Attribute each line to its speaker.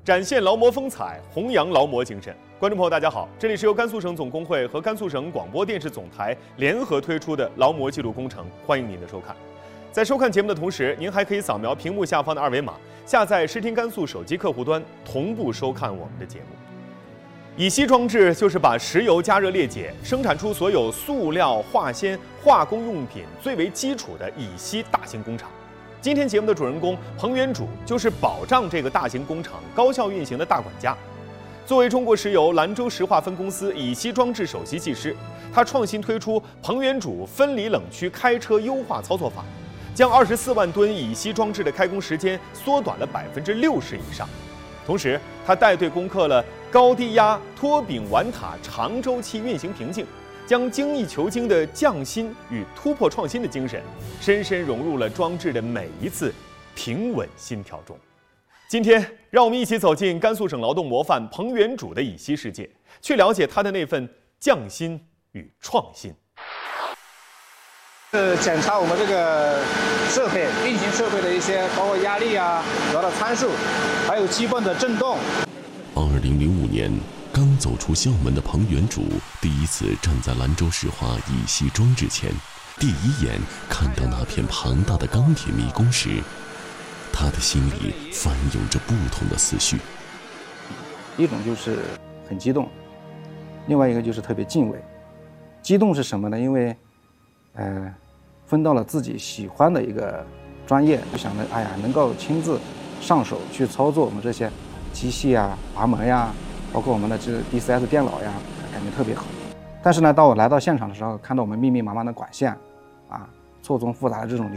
Speaker 1: 展现劳模风采，弘扬劳模精神。观众朋友，大家好，这里是由甘肃省总工会和甘肃省广播电视总台联合推出的劳模记录工程，欢迎您的收看。在收看节目的同时，您还可以扫描屏幕下方的二维码，下载视听甘肃手机客户端，同步收看我们的节目。乙烯装置就是把石油加热裂解，生产出所有塑料、化纤、化工用品最为基础的乙烯大型工厂。今天节目的主人公彭元主就是保障这个大型工厂高效运行的大管家。作为中国石油兰州石化分公司乙烯装置首席技师，他创新推出彭元主分离冷区开车优化操作法，将24万吨乙烯装置的开工时间缩短了60%以上。同时，他带队攻克了高低压脱柄碗塔长周期运行瓶颈，将精益求精的匠心与突破创新的精神，深深融入了装置的每一次平稳心跳中。今天，让我们一起走进甘肃省劳动模范彭元主的乙烯世界，去了解他的那份匠心与创新。
Speaker 2: 检查我们这个设备运行设备的一些包括压力啊、主要的参数，还有基本的振动。
Speaker 3: 2005年，刚走出校门的彭元主第一次站在兰州石化乙烯装置前，第一眼看到那片庞大的钢铁迷宫时，他的心里翻涌着不同的思绪。
Speaker 2: 一种就是很激动，另外一个就是特别敬畏。激动是什么呢？因为分到了自己喜欢的一个专业，就想着能够亲自上手去操作我们这些机器啊、阀门呀，包括我们的这 DCS 电脑呀，感觉特别好。但是呢，当我来到现场的时候，看到我们密密麻麻的管线，错综复杂的这种